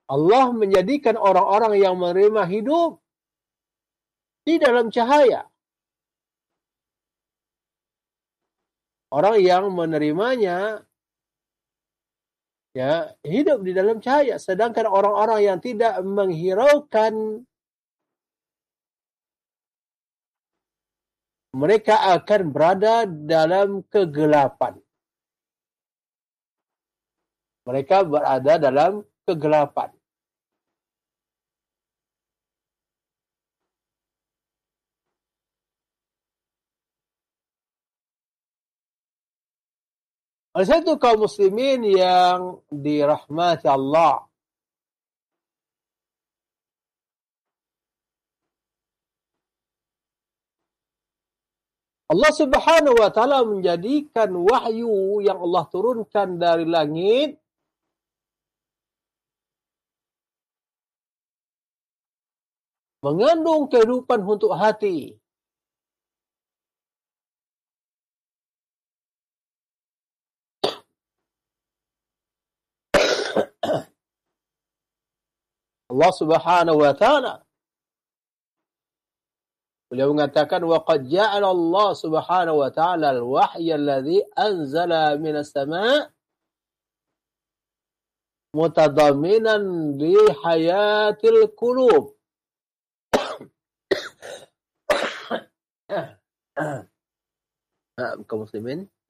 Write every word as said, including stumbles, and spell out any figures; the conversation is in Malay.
Allah menjadikan orang-orang yang menerima hidup di dalam cahaya. Orang yang menerimanya ya hidup di dalam cahaya, sedangkan orang-orang yang tidak menghiraukan, mereka akan berada dalam kegelapan. Mereka berada dalam kegelapan. Oleh sebab itu kaum muslimin yang dirahmati Allah, Allah Subhanahu wa taala menjadikan wahyu yang Allah turunkan dari langit mengandung kehidupan untuk hati. Allah Subhanahu wa taala, beliau mengatakan, wa qad ja'ala Allah Subhanahu wa taala al-wahya alladhi anzala minas sama' mutadamminan li hayatil qulub. Kaum muslimin,